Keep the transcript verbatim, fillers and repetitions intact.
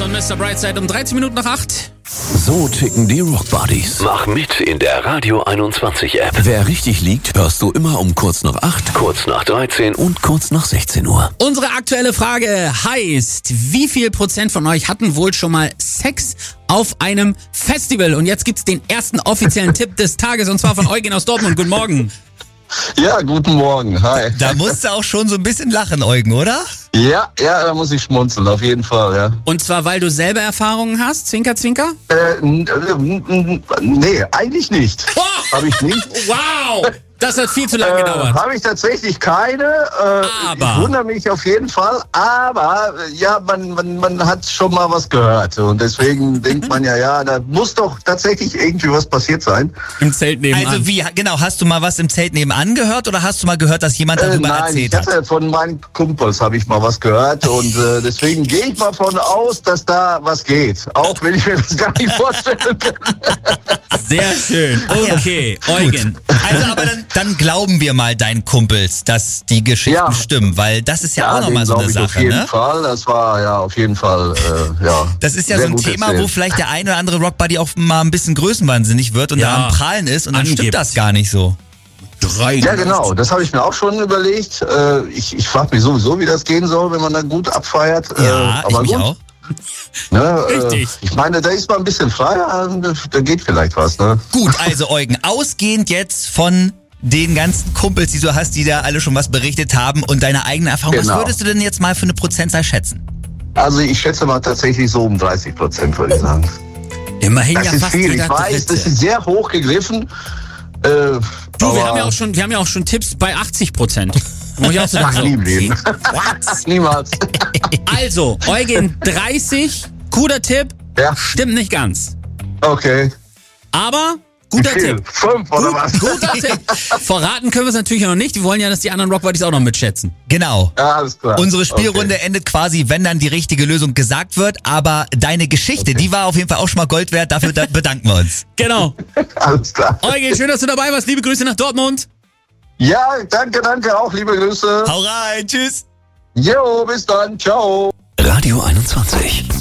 und Mister Brightside um dreizehn Minuten nach acht. So ticken die Rock Buddies. Mach mit in der Radio einundzwanzig App. Wer richtig liegt, hörst du immer um kurz nach acht, Kurz nach dreizehn und kurz nach sechzehn Uhr. Unsere aktuelle Frage heißt, wie viel Prozent von euch hatten wohl schon mal Sex auf einem Festival? Und jetzt gibt's den ersten offiziellen Tipp des Tages, und zwar von Eugen aus Dortmund. Guten Morgen. Ja, guten Morgen. Hi. Da musst du auch schon so ein bisschen lachen, Eugen, oder? Ja, ja, da muss ich schmunzeln, auf jeden Fall, ja. Und zwar, weil du selber Erfahrungen hast, Zwinker, Zwinker? Äh, n- n- n- nee, eigentlich nicht. Oh! Habe ich nicht. Wow, das hat viel zu lange Äh, gedauert. Habe ich tatsächlich keine. Äh, Aber. Ich wundere mich auf jeden Fall. Aber äh, ja, man, man, man hat schon mal was gehört. Und deswegen denkt man ja, ja, da muss doch tatsächlich irgendwie was passiert sein. Im Zelt nebenan. Also wie, genau, hast du mal was im Zelt nebenan gehört oder hast du mal gehört, dass jemand Äh, darüber nein, erzählt ich hat? hatte von meinen Kumpels habe ich mal was gehört und äh, deswegen gehe ich mal von aus, dass da was geht. Auch wenn ich mir das gar nicht vorstellen kann. Sehr schön. Okay, Eugen. Also aber dann, dann glauben wir mal deinen Kumpels, dass die Geschichten Ja. stimmen, weil das ist ja, auch den nochmal so glaub eine ich auf Sache, jeden ne? Fall. Das war ja auf jeden Fall, äh, ja. Das ist ja sehr so ein gut Thema, erzählt. wo vielleicht der ein oder andere Rockbuddy auch mal ein bisschen größenwahnsinnig wird und Ja. da am Prahlen ist und dann Angibt. stimmt das gar nicht so. Drei. Ja, genau. Das habe ich mir auch schon überlegt. Äh, ich ich frage mich sowieso, wie das gehen soll, wenn man da gut abfeiert. Ja, äh, ich aber mich gut. auch. Ne, Richtig. Äh, ich meine, da ist man ein bisschen freier, da, da geht vielleicht was, ne? Gut, also Eugen, ausgehend jetzt von den ganzen Kumpels, die du hast, die da alle schon was berichtet haben und deine eigene Erfahrung, was Genau. würdest du denn jetzt mal für eine Prozentzahl schätzen? Also ich schätze mal tatsächlich so um dreißig Prozent, würde ich sagen. Immerhin Das ja ist fast viel. jeder Ich weiß, das Dritte. ist sehr hoch gegriffen. Äh, Du, wir aber- haben ja auch schon, wir haben ja auch schon Tipps bei achtzig Prozent. Muss ich auch so Ach, sagen, nie im so, Leben. what? Niemals. Also, Eugen dreißig, guter Tipp, Ja, stimmt nicht ganz. okay. Aber guter Viel. Tipp. Fünf oder was? Guter Tipp. Verraten können wir es natürlich noch nicht. Wir wollen ja, dass die anderen Rockbuddies auch noch mitschätzen. Genau. Ja, alles klar. Unsere Spielrunde Okay. endet quasi, wenn dann die richtige Lösung gesagt wird, aber deine Geschichte, die war auf jeden Fall auch schon mal Gold wert, dafür da bedanken wir uns. Genau. Alles klar. Eugen, schön, dass du dabei warst. Liebe Grüße nach Dortmund. Ja, danke, danke auch. Liebe Grüße. Hau rein, tschüss. Jo, bis dann. Ciao. Radio einundzwanzig.